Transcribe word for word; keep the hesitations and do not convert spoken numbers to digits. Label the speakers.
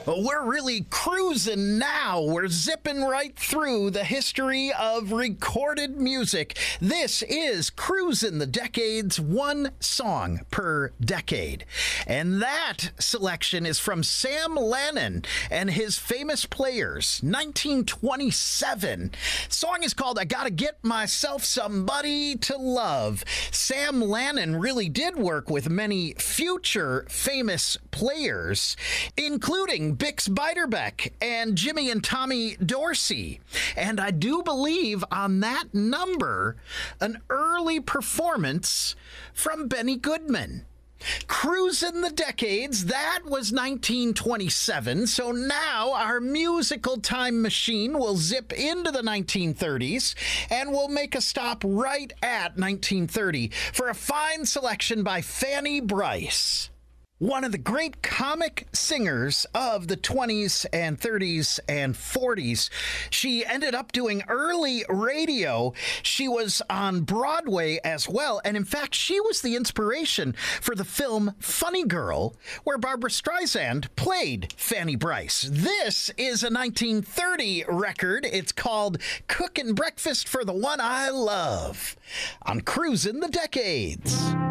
Speaker 1: We're really cruising now. We're zipping right through the history of recorded music. This is Cruising the Decades, one song per decade. And that selection is from Sam Lanin and his Famous Players, nineteen twenty-seven. Song is called I Gotta Get Myself Somebody to Love. Sam Lanin really did work with many future famous players, including Bix Beiderbecke and Jimmy and Tommy Dorsey. And I do believe on that number, an early performance from Benny Goodman. Cruising the Decades, that was nineteen twenty-seven. So now our musical time machine will zip into the nineteen thirties and we'll make a stop right at nineteen thirty for a fine selection by Fanny Brice, one of the great comic singers of the twenties and thirties and forties. She ended up doing early radio. She was on Broadway as well. And in fact, she was the inspiration for the film Funny Girl, where Barbra Streisand played Fanny Brice. This is a nineteen thirty record. It's called Cookin' Breakfast for the One I Love on Cruising the Decades.